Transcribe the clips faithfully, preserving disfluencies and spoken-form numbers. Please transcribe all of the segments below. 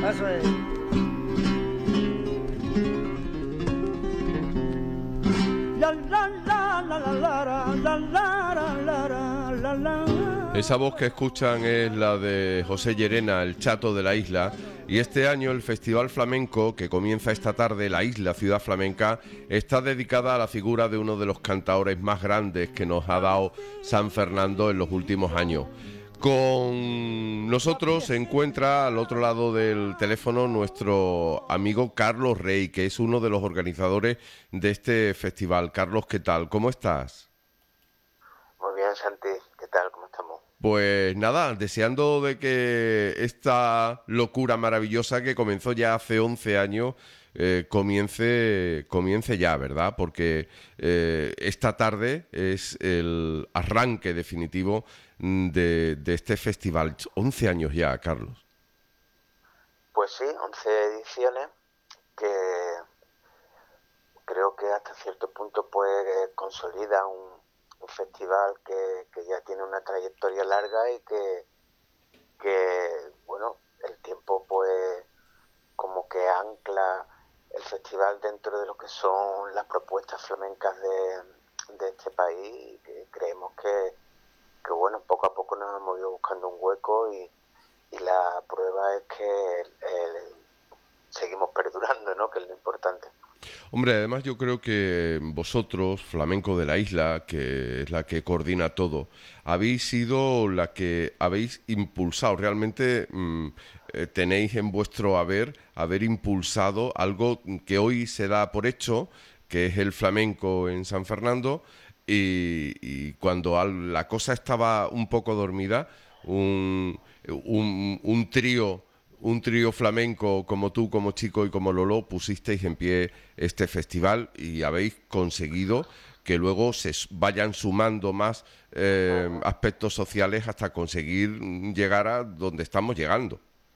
Eso es. La, la, la, la, la, la, la, la, la, la, la. Esa voz que escuchan es la de José Llerena, el chato de la isla. Y este año el Festival Flamenco, que comienza esta tarde, la isla Ciudad Flamenca, está dedicada a la figura de uno de los cantaores más grandes que nos ha dado San Fernando en los últimos años. Con nosotros se encuentra al otro lado del teléfono nuestro amigo Carlos Rey, que es uno de los organizadores de este festival. Carlos, ¿qué tal? ¿Cómo estás? Muy bien, Santi, ¿qué tal? ¿Cómo estamos? Pues nada, deseando de que esta locura maravillosa que comenzó ya hace once años eh, comience, comience ya, ¿verdad? Porque eh, esta tarde es el arranque definitivo de, de este festival. once años ya, Carlos. Pues sí, once ediciones que creo que hasta cierto punto pues consolida un, un festival que, que ya tiene una trayectoria larga y que, que, bueno, el tiempo pues como que ancla el festival dentro de lo que son las propuestas flamencas de, de este país, y que creemos que, que, bueno, poco a poco nos hemos ido buscando un hueco y, y la prueba es que el, el, seguimos perdurando, ¿no? Que es lo importante. Hombre, además yo creo que vosotros, Flamenco de la Isla, que es la que coordina todo, habéis sido la que habéis impulsado, realmente mmm, eh, tenéis en vuestro haber, haber impulsado algo que hoy se da por hecho, que es el flamenco en San Fernando, y, y cuando al, la cosa estaba un poco dormida, un, un, un trío... un trío flamenco como tú, como Chico y como Lolo, pusisteis en pie este festival y habéis conseguido que luego se vayan sumando más eh, aspectos sociales hasta conseguir llegar a donde estamos llegando.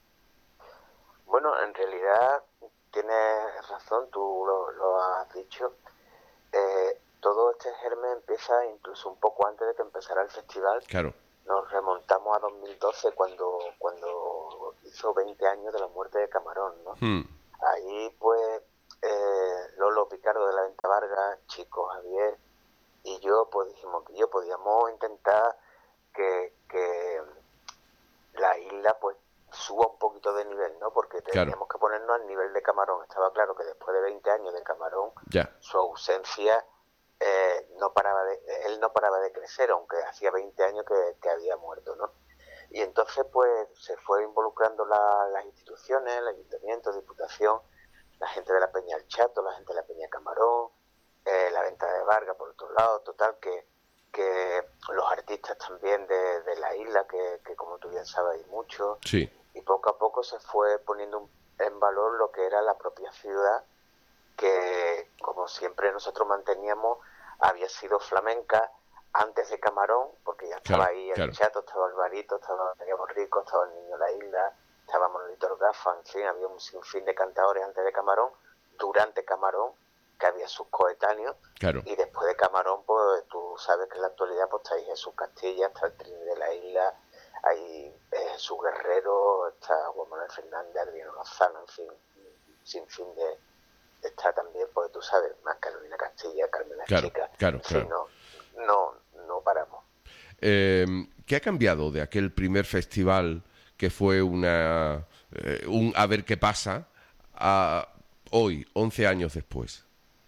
Bueno, en realidad tienes razón, tú lo, lo has dicho. Eh, todo este germen empieza incluso un poco antes de que empezara el festival. Claro. Nos remontamos a dos mil doce cuando cuando hizo veinte años de la muerte de Camarón, ¿no? Hmm. Ahí pues eh, Lolo Picardo de la Venta Vargas, Chico Javier y yo pues dijimos que yo podíamos intentar que, que la isla pues suba un poquito de nivel, ¿no? Porque teníamos claro. que ponernos al nivel de Camarón. Estaba claro que después de veinte años de Camarón, ya. su ausencia Eh, no paraba de, él no paraba de crecer, aunque hacía veinte años que, que había muerto, ¿no? Y entonces pues se fue involucrando la, las instituciones, el ayuntamiento, diputación, la gente de la Peña El Chato, la gente de la Peña Camarón, eh, la Venta de Vargas por otro lado, total que, que los artistas también de, de la isla, que, que como tú bien sabes hay muchos, sí. Y poco a poco se fue poniendo en valor lo que era la propia ciudad, que como siempre nosotros manteníamos había sido flamenca antes de Camarón, porque ya estaba claro, ahí el claro. Chato, estaba Alvarito, estaba Teníamos Rico, estaba el Niño de la Isla, estaba Manolito Orgafa, en fin, había un sinfín de cantadores antes de Camarón, durante Camarón, que había sus coetáneos, claro. y después de Camarón, pues tú sabes que en la actualidad pues está ahí Jesús Castilla, está el Trini de la Isla, hay eh, Jesús Guerrero, está Juan Manuel Fernández, Adriano Lozano, en fin, sinfín de está también, porque tú sabes, más Carolina Castilla, Carmen la claro, Chica, claro, sí, claro. no, no, no paramos. Eh, ¿Qué ha cambiado de aquel primer festival que fue una eh, un a ver qué pasa a hoy, once años después?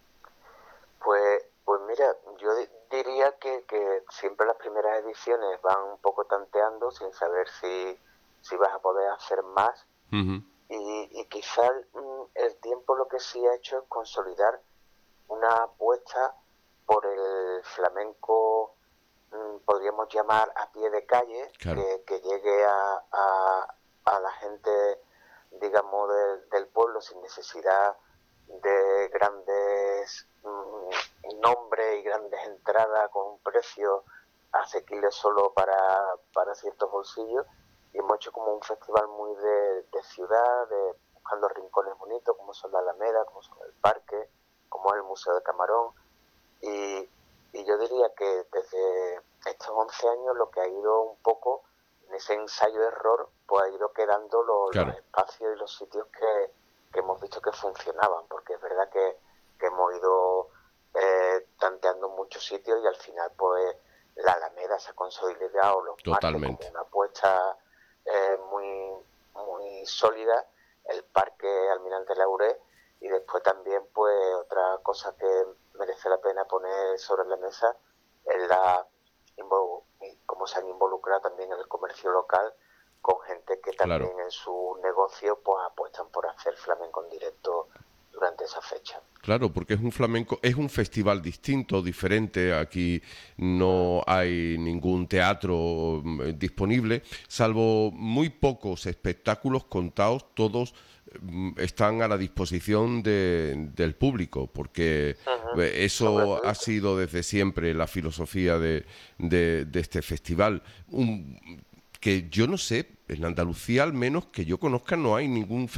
Pues, pues mira, yo diría que, que siempre las primeras ediciones van un poco tanteando sin saber si, si vas a poder hacer más. Uh-huh. Y, y quizás el tiempo lo que sí ha hecho es consolidar una apuesta por el flamenco, podríamos llamar a pie de calle, claro. que, que llegue a, a, a la gente, digamos, de, del pueblo sin necesidad de grandes mmm, nombres y grandes entradas con un precio asequible solo para, para ciertos bolsillos. Y hemos hecho como un festival muy de, de ciudad, de, buscando rincones bonitos, como son la Alameda, como son el Parque, como es el Museo de Camarón. Y, y yo diría que desde estos once años lo que ha ido un poco en ese ensayo-error pues ha ido quedando lo- Claro. los espacios y los sitios que, que hemos visto que funcionaban, porque es verdad que, que hemos ido eh, tanteando muchos sitios y al final pues la Alameda se ha consolidado los parques Totalmente. como una apuesta eh, muy, muy sólida, el parque Almirante Lauré, y después también pues otra cosa que merece la pena poner sobre la mesa es la invo- cómo se han involucrado también en el comercio local con gente que también Claro. en su negocio pues apuestan por hacer flamenco en directo durante esa fecha. Claro, porque es un flamenco, es un festival distinto, diferente. Aquí no hay ningún teatro mm, disponible, salvo muy pocos espectáculos contados, todos mm, están a la disposición de- del público, porque Ujú. eh, Sobre eso todo, ha sido desde siempre la filosofía de, de- de este festival. Un- que yo no sé, en Andalucía al menos que yo conozca no hay ningún